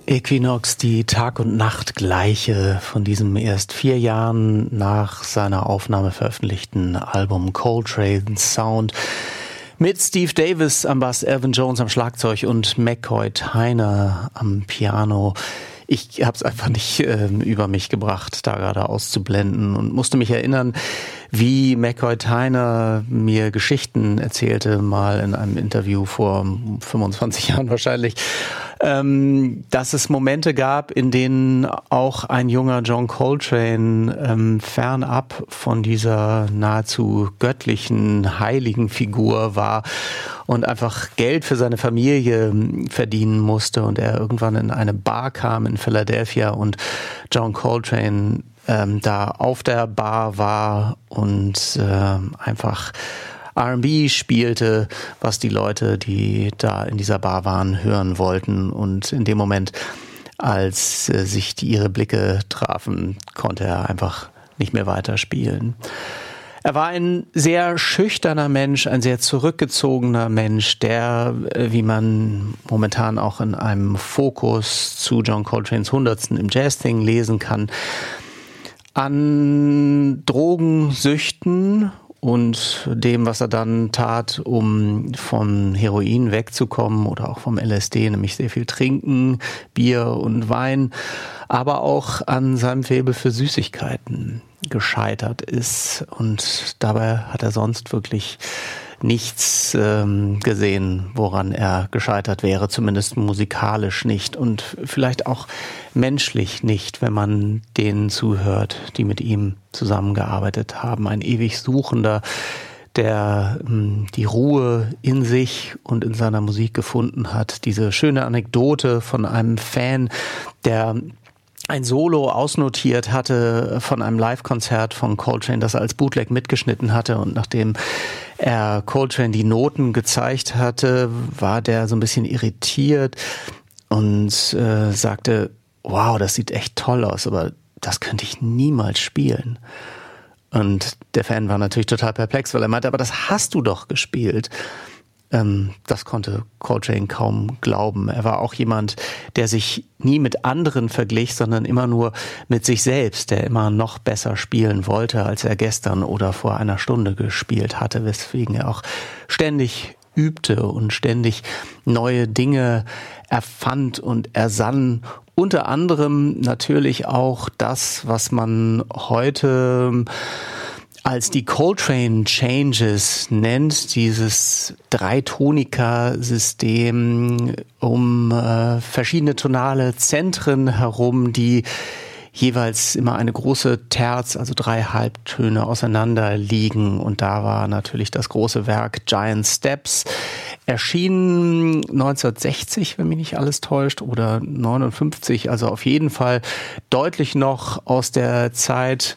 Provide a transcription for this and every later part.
Equinox, die Tag- und Nachtgleiche von diesem erst 4 Jahren nach seiner Aufnahme veröffentlichten Album Coltrane Sound mit Steve Davis am Bass, Elvin Jones am Schlagzeug und McCoy Tyner am Piano. Ich habe es einfach nicht über mich gebracht, da gerade auszublenden und musste mich erinnern, wie McCoy Tyner mir Geschichten erzählte, mal in einem Interview vor 25 Jahren wahrscheinlich, dass es Momente gab, in denen auch ein junger John Coltrane fernab von dieser nahezu göttlichen, heiligen Figur war und einfach Geld für seine Familie verdienen musste und er irgendwann in eine Bar kam in Philadelphia und John Coltrane da auf der Bar war und einfach R&B spielte, was die Leute, die da in dieser Bar waren, hören wollten. Und in dem Moment, als sich ihre Blicke trafen, konnte er einfach nicht mehr weiterspielen. Er war ein sehr schüchterner Mensch, ein sehr zurückgezogener Mensch, der, wie man momentan auch in einem Fokus zu John Coltranes 100. im Jazz-Thing lesen kann, an Drogensüchten und dem, was er dann tat, um vom Heroin wegzukommen oder auch vom LSD, nämlich sehr viel trinken, Bier und Wein, aber auch an seinem Faible für Süßigkeiten gescheitert ist. Und dabei hat er sonst wirklich nichts gesehen, woran er gescheitert wäre, zumindest musikalisch nicht und vielleicht auch menschlich nicht, wenn man denen zuhört, die mit ihm zusammengearbeitet haben. Ein ewig Suchender, der die Ruhe in sich und in seiner Musik gefunden hat. Diese schöne Anekdote von einem Fan, der ein Solo ausnotiert hatte von einem Live-Konzert von Coltrane, das er als Bootleg mitgeschnitten hatte, und nachdem er Coltrane die Noten gezeigt hatte, war der so ein bisschen irritiert und sagte, wow, das sieht echt toll aus, aber das könnte ich niemals spielen. Und der Fan war natürlich total perplex, weil er meinte, aber das hast du doch gespielt. Das konnte Coltrane kaum glauben. Er war auch jemand, der sich nie mit anderen verglich, sondern immer nur mit sich selbst, der immer noch besser spielen wollte, als er gestern oder vor einer Stunde gespielt hatte, weswegen er auch ständig übte und ständig neue Dinge erfand und ersann. Unter anderem natürlich auch das, was man heute als die Coltrane Changes nennt, dieses Dreitonika-System um verschiedene tonale Zentren herum, die jeweils immer eine große Terz, also 3 Halbtöne auseinander liegen. Und da war natürlich das große Werk Giant Steps, erschienen 1960, wenn mich nicht alles täuscht, oder 59, also auf jeden Fall deutlich noch aus der Zeit,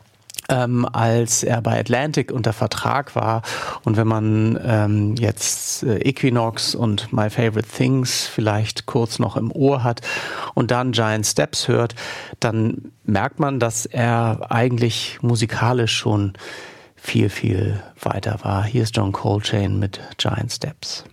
als er bei Atlantic unter Vertrag war. Und wenn man jetzt Equinox und My Favorite Things vielleicht kurz noch im Ohr hat und dann Giant Steps hört, dann merkt man, dass er eigentlich musikalisch schon viel, viel weiter war. Hier ist John Coltrane mit Giant Steps.